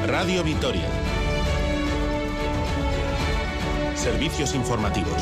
Radio Vitoria. Servicios informativos.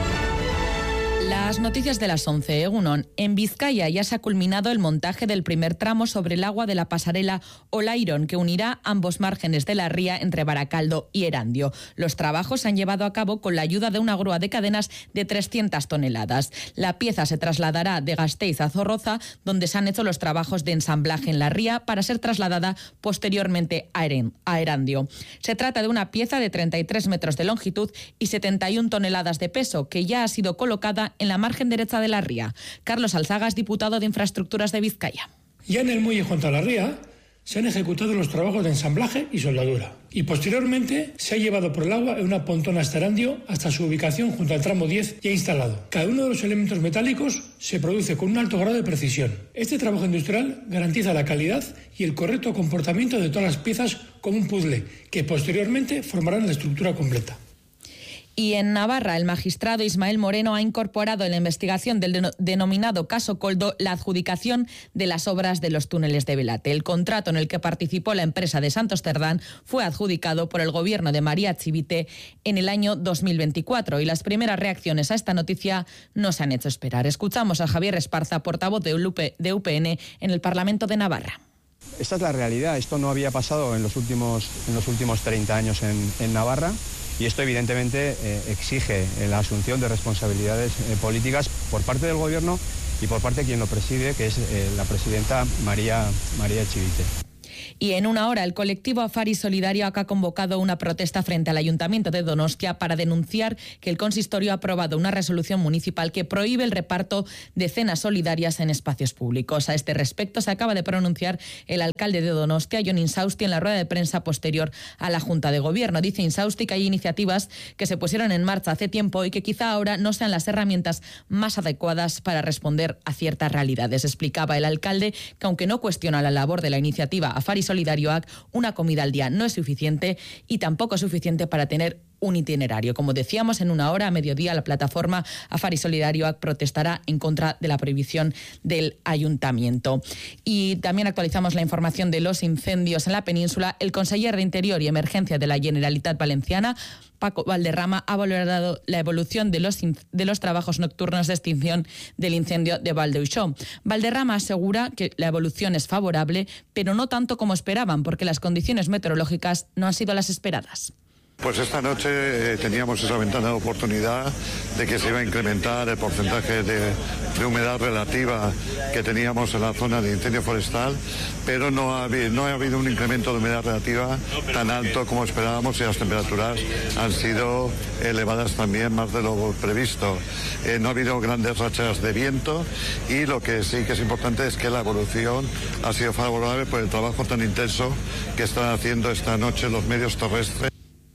Las noticias de las 11, Egunon. En Vizcaya ya se ha culminado el montaje del primer tramo sobre el agua de la pasarela Olairon, que unirá ambos márgenes de la ría entre Baracaldo y Erandio. Los trabajos se han llevado a cabo con la ayuda de una grúa de cadenas de 300 toneladas. La pieza se trasladará de Gasteiz a Zorroza, donde se han hecho los trabajos de ensamblaje en la ría, para ser trasladada posteriormente a Erandio. Se trata de una pieza de 33 metros de longitud y 71 toneladas de peso, que ya ha sido colocada en la margen derecha de la ría. Carlos Alzagas, diputado de Infraestructuras de Vizcaya. Ya en el muelle junto a la ría se han ejecutado los trabajos de ensamblaje y soldadura. Y posteriormente se ha llevado por el agua en una pontona hasta Erandio hasta su ubicación junto al tramo 10 ya instalado. Cada uno de los elementos metálicos se produce con un alto grado de precisión. Este trabajo industrial garantiza la calidad y el correcto comportamiento de todas las piezas como un puzzle, que posteriormente formarán la estructura completa. Y en Navarra, el magistrado Ismael Moreno ha incorporado en la investigación del denominado caso Coldo la adjudicación de las obras de los túneles de Belate. El contrato en el que participó la empresa de Santos Cerdán fue adjudicado por el gobierno de María Chivite en el año 2024 y las primeras reacciones a esta noticia no se han hecho esperar. Escuchamos a Javier Esparza, portavoz de UPN en el Parlamento de Navarra. Esta es la realidad. Esto no había pasado en los últimos 30 años en Navarra. Y esto evidentemente exige la asunción de responsabilidades políticas por parte del Gobierno y por parte de quien lo preside, que es la presidenta María Chivite. Y en una hora, el colectivo Afari Solidario ha convocado una protesta frente al Ayuntamiento de Donostia para denunciar que el consistorio ha aprobado una resolución municipal que prohíbe el reparto de cenas solidarias en espacios públicos. A este respecto se acaba de pronunciar el alcalde de Donostia, Jon Insausti, en la rueda de prensa posterior a la Junta de Gobierno. Dice Insausti que hay iniciativas que se pusieron en marcha hace tiempo y que quizá ahora no sean las herramientas más adecuadas para responder a ciertas realidades. Explicaba el alcalde que, aunque no cuestiona la labor de la iniciativa Afari Solidarioak, una comida al día no es suficiente y tampoco es suficiente para tener un itinerario. Como decíamos, en una hora, a mediodía, la plataforma Afari Solidarioak protestará en contra de la prohibición del ayuntamiento. Y también actualizamos la información de los incendios en la península. El conseller de Interior y Emergencia de la Generalitat Valenciana, Paco Valderrama, ha valorado la evolución de los trabajos nocturnos de extinción del incendio de Val d'Uixó. Valderrama asegura que la evolución es favorable, pero no tanto como esperaban, porque las condiciones meteorológicas no han sido las esperadas. Pues esta noche teníamos esa ventana de oportunidad de que se iba a incrementar el porcentaje de humedad relativa que teníamos en la zona de incendio forestal, pero no ha habido un incremento de humedad relativa tan alto como esperábamos y las temperaturas han sido elevadas también, más de lo previsto. No ha habido grandes rachas de viento y lo que sí que es importante es que la evolución ha sido favorable por el trabajo tan intenso que están haciendo esta noche los medios terrestres.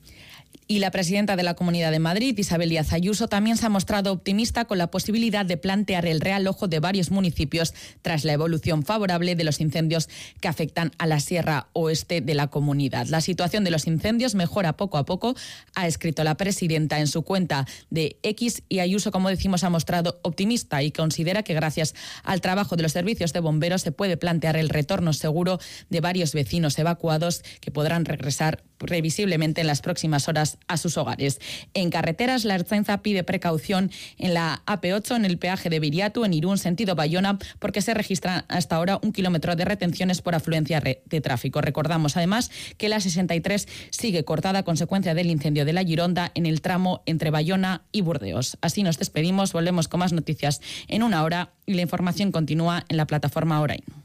Y la presidenta de la Comunidad de Madrid, Isabel Díaz Ayuso, también se ha mostrado optimista con la posibilidad de plantear el real ojo de varios municipios tras la evolución favorable de los incendios que afectan a la Sierra Oeste de la comunidad. La situación de los incendios mejora poco a poco, ha escrito la presidenta en su cuenta de X, y Ayuso, como decimos, ha mostrado optimista y considera que gracias al trabajo de los servicios de bomberos se puede plantear el retorno seguro de varios vecinos evacuados que podrán regresar previsiblemente en las próximas horas a sus hogares. En carreteras, la Ertzaintza pide precaución en la AP8, en el peaje de Viriatu, en Irún, sentido Bayona, porque se registran hasta ahora 1 kilómetro de retenciones por afluencia de tráfico. Recordamos además que la 63 sigue cortada a consecuencia del incendio de la Gironda en el tramo entre Bayona y Burdeos. Así nos despedimos, volvemos con más noticias en una hora y la información continúa en la plataforma Orain.